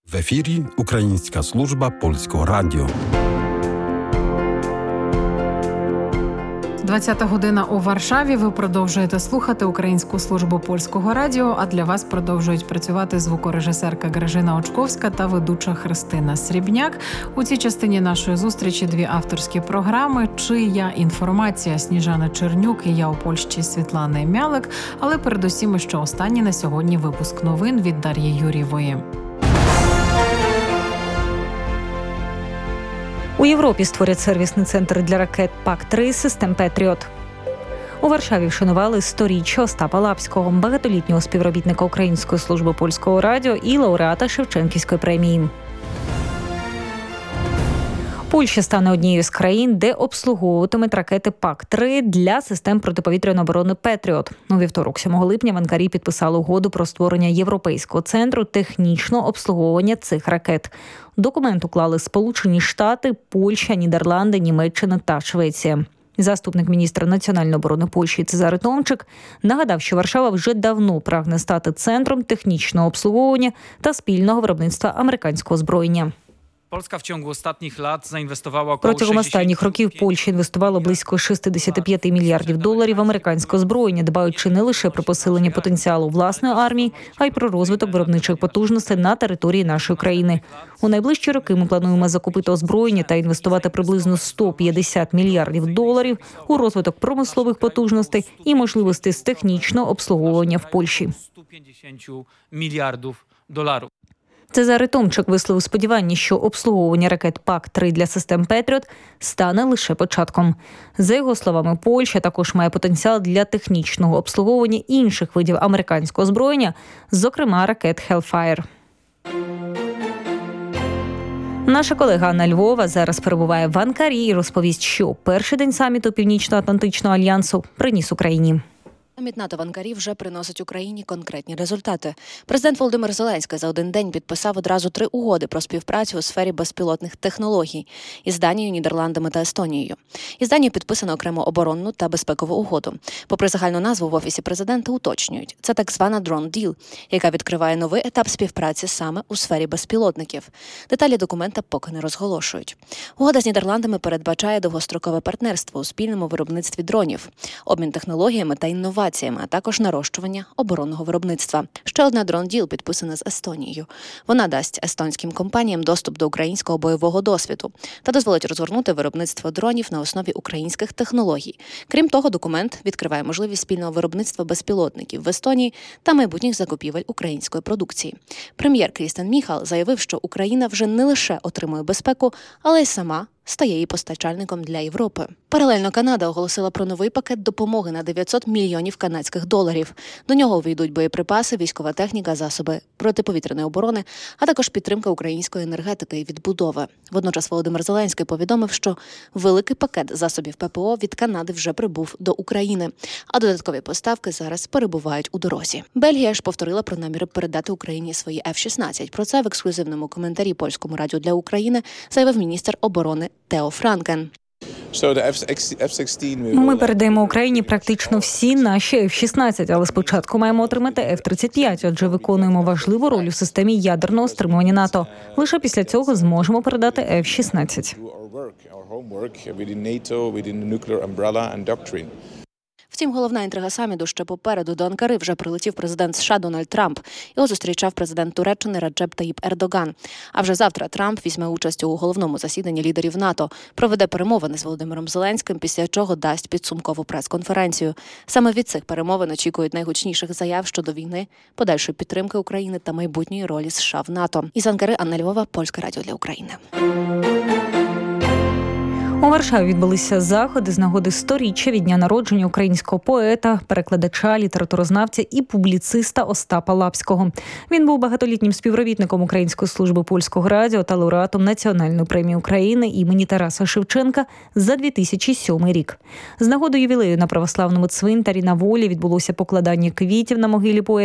В ефірі Українська служба Польського радіо. 20 година у Варшаві. Ви продовжуєте слухати Українську службу Польського радіо, а для вас продовжують працювати звукорежисерка Гражина Очковська та ведуча Христина Срібняк. У цій частині нашої зустрічі дві авторські програми «Чия інформація» Сніжана Чернюк і «Я у Польщі» Світлани Мялик, але передусім ще останній на сьогодні випуск новин від Дар'ї Юрієвої. У Європі створять сервісний центр для ракет ПАК-3 систем «Петріот». У Варшаві вшанували 100-річчя Остапа Лапського, багатолітнього співробітника Української служби Польського радіо і лауреата Шевченківської премії. Польща стане однією з країн, де обслуговуватимуть ракети ПАК-3 для систем протиповітряної оборони «Петріот». У вівторок, 7 липня, в Анкарі підписали угоду про створення Європейського центру технічного обслуговування цих ракет. Документ уклали Сполучені Штати, Польща, Нідерланди, Німеччина та Швеція. Заступник міністра національної оборони Польщі Цезарий Томчик нагадав, що Варшава вже давно прагне стати центром технічного обслуговування та спільного виробництва американського озброєння. Протягом останніх років Польща інвестувала близько $65 мільярдів в американське озброєння, дбаючи не лише про посилення потенціалу власної армії, а й про розвиток виробничих потужностей на території нашої країни. У найближчі роки ми плануємо закупити озброєння та інвестувати приблизно $150 мільярдів у розвиток промислових потужностей і можливостей з технічного обслуговування в Польщі. Цезарий Томчик висловив сподівання, що обслуговування ракет ПАК-3 для систем «Петріот» стане лише початком. За його словами, Польща також має потенціал для технічного обслуговування інших видів американського озброєння, зокрема ракет «Hellfire». Наша колега Анна Львова зараз перебуває в Анкарі і розповість, що перший день саміту Північно-Атлантичного альянсу приніс Україні. Саміт НАТО в Анкарі вже приносить Україні конкретні результати. Президент Володимир Зеленський за один день підписав одразу 3 угоди про співпрацю у сфері безпілотних технологій із Данією, Нідерландами та Естонією. Із Данією підписано окремо оборонну та безпекову угоду. Попри загальну назву, в Офісі президента уточнюють. Це так звана Drone Deal, яка відкриває новий етап співпраці саме у сфері безпілотників. Деталі документа поки не розголошують. Угода з Нідерландами передбачає довгострокове партнерство у спільному виробництві дронів, обмін технологіями та інноваціями, а також нарощування оборонного виробництва. Ще одна Drone Deal підписана з Естонією. Вона дасть естонським компаніям доступ до українського бойового досвіду та дозволить розгорнути виробництво дронів на основі українських технологій. Крім того, документ відкриває можливість спільного виробництва безпілотників в Естонії та майбутніх закупівель української продукції. Прем'єр Крістен Міхал заявив, що Україна вже не лише отримує безпеку, але й сама стає її постачальником для Європи. Паралельно Канада оголосила про новий пакет допомоги на $900 мільйонів канадських доларів. До нього увійдуть боєприпаси, військова техніка, засоби протиповітряної оборони, а також підтримка української енергетики і відбудови. Водночас Володимир Зеленський повідомив, що великий пакет засобів ППО від Канади вже прибув до України, а додаткові поставки зараз перебувають у дорозі. Бельгія ж повторила про наміри передати Україні свої F-16. Про це в ексклюзивному коментарі Польському радіо для України заявив міністр оборони Тео Франкен. Ми передаємо Україні практично всі наші F-16, але спочатку маємо отримати F-35, адже виконуємо важливу роль у системі ядерного стримування НАТО. Лише після цього зможемо передати F-16. Втім, головна інтрига саміту ще попереду. До Анкари вже прилетів президент США Дональд Трамп. Його зустрічав президент Туреччини Реджеп Таїп Ердоган. А вже завтра Трамп візьме участь у головному засіданні лідерів НАТО, проведе перемовини з Володимиром Зеленським, після чого дасть підсумкову прес-конференцію. Саме від цих перемовин очікують найгучніших заяв щодо війни, подальшої підтримки України та майбутньої ролі США в НАТО. Із Анкари Анна Львова, Польське радіо для України. У Варшаві відбулися заходи з нагоди 100-річчя від дня народження українського поета, перекладача, літературознавця і публіциста Остапа Лапського. Він був багатолітнім співробітником Української служби Польського радіо та лауреатом Національної премії України імені Тараса Шевченка за 2007 рік. З нагоди ювілею на православному цвинтарі на Волі відбулося покладання квітів на могилі поета